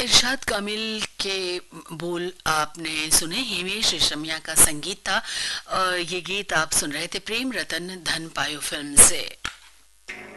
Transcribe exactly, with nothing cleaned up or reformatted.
इरशाद कामिल के बोल आपने सुने, हिमेश रेशमिया का संगीत था और ये गीत आप सुन रहे थे प्रेम रतन धन पायो फिल्म से।